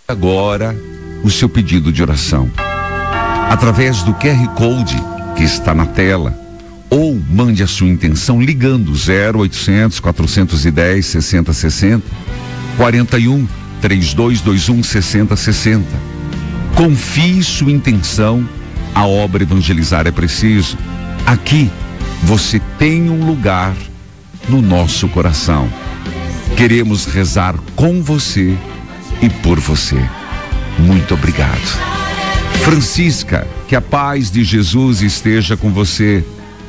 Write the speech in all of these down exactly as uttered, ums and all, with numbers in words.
Agora o seu pedido de oração através do Q R Code que está na tela, ou mande a sua intenção ligando zero oitocentos, quatrocentos e dez, sessenta sessenta, quarenta e um, trinta e dois vinte e um, sessenta sessenta. Confie sua intenção, a obra Evangelizar é Preciso. Aqui você tem um lugar no nosso coração. Queremos rezar com você e por você. Muito obrigado. Francisca, que a paz de Jesus esteja com você.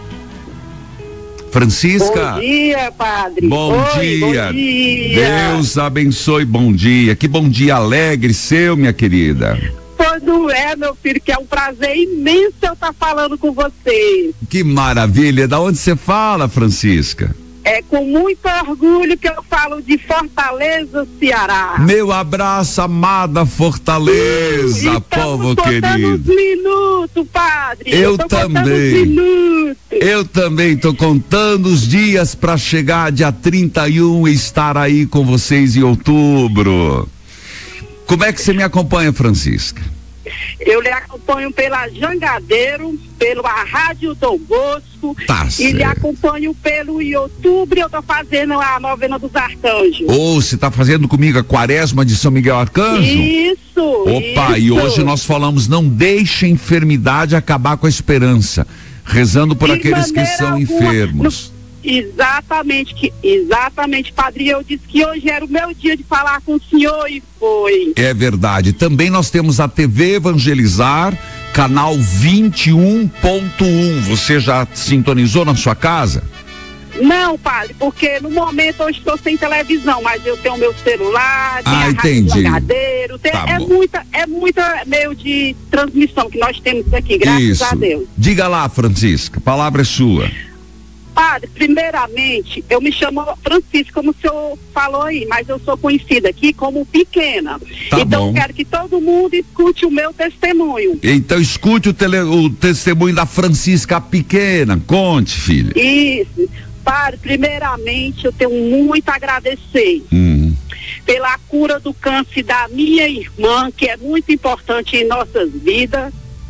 Francisca. Bom dia, padre. Bom, Oi, dia. bom dia. Deus abençoe, bom dia. Que bom dia alegre seu, minha querida. Pois não é, meu filho, que é um prazer imenso eu estar falando com você. Que maravilha. Da onde você fala, Francisca? É com muito orgulho que eu falo de Fortaleza, Ceará. Meu abraço, amada Fortaleza, uh, povo querido. Os minutos, padre. Eu, eu também. Os eu também tô contando os dias para chegar dia trinta e um e estar aí com vocês em outubro. Como é que você me acompanha, Francisca? Eu lhe acompanho pela Jangadeiro, pela Rádio Dom Bosco, tá, e certo. lhe acompanho pelo YouTube. Eu tô fazendo a novena dos arcanjos. Ô, oh, você tá fazendo comigo a quaresma de São Miguel Arcanjo? Isso. Opa, isso. E hoje nós falamos, não deixe a enfermidade acabar com a esperança, rezando por de aqueles que são alguma, enfermos. No, Exatamente, que, exatamente, padre, eu disse que hoje era o meu dia de falar com o senhor e foi. É verdade. Também nós temos a T V Evangelizar, canal vinte e um ponto um. Você já sintonizou na sua casa? Não, padre, porque no momento eu estou sem televisão, mas eu tenho meu celular, tenho ah, a entendi. Rádio tem, tá é bom. muita, é muita meio de transmissão que nós temos aqui, graças Isso. a Deus. Diga lá, Francisca, a palavra é sua. Padre, primeiramente, eu me chamo Francisca, como o senhor falou aí, mas eu sou conhecida aqui como Pequena. Tá então, bom. quero que todo mundo escute o meu testemunho. Então, escute o, tele, o testemunho da Francisca Pequena. Conte, filha. Isso. Padre, primeiramente, eu tenho muito a agradecer Uhum. pela cura do câncer da minha irmã, que é muito importante em nossas vidas.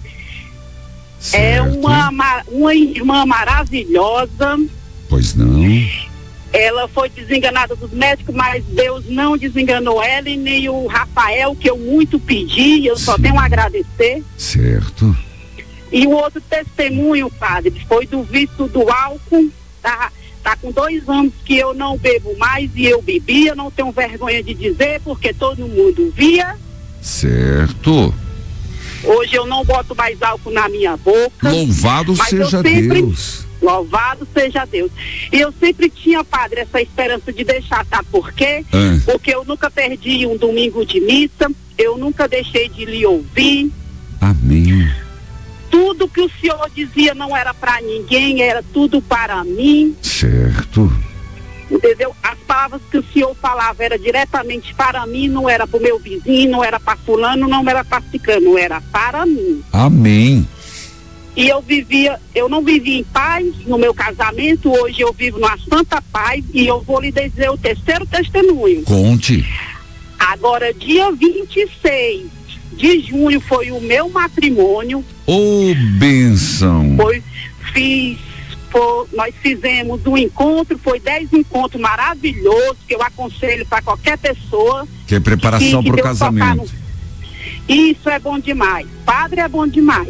Certo. É uma, uma irmã maravilhosa. Pois não. Ela foi desenganada dos médicos, mas Deus não desenganou ela e nem o Rafael, que eu muito pedi, eu Sim. só tenho a agradecer. Certo. E o outro testemunho, padre, foi do vício do álcool. Tá, tá com dois anos que eu não bebo mais e eu bebia, não tenho vergonha de dizer, porque todo mundo via. Certo. Hoje eu não boto mais álcool na minha boca. Louvado seja sempre, Deus. Louvado seja Deus. E eu sempre tinha, padre, essa esperança de deixar, sabe por quê? Ah. Porque eu nunca perdi um domingo de missa, eu nunca deixei de lhe ouvir. Amém. Tudo que o senhor dizia não era para ninguém, era tudo para mim. Certo. Entendeu? As palavras que o senhor falava era diretamente para mim, não era para o meu vizinho, não era para fulano, não era para ciclano, era para mim. Amém. E eu vivia, eu não vivia em paz no meu casamento, hoje eu vivo numa santa paz e eu vou lhe dizer o terceiro testemunho. Conte. Agora, dia vinte e seis de junho foi o meu matrimônio. Ô, oh, bênção. Foi, fiz Foi, nós fizemos um encontro, foi dez encontros maravilhosos, que eu aconselho para qualquer pessoa. Que é preparação para o casamento. No... Isso é bom demais. Padre é bom demais.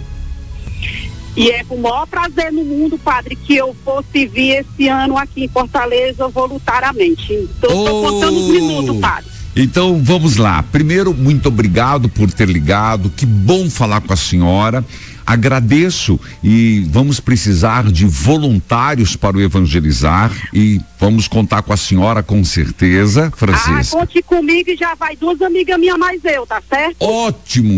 E é com o maior prazer no mundo, padre, que eu fosse vir esse ano aqui em Fortaleza voluntariamente. Então, oh. estou contando os minutos, padre. Então, vamos lá. Primeiro, muito obrigado por ter ligado. Que bom falar com a senhora. Agradeço e vamos precisar de voluntários para o Evangelizar e vamos contar com a senhora com certeza, Francisca. Ah, conte comigo e já vai duas amigas minhas mais eu, tá certo? Ótimo.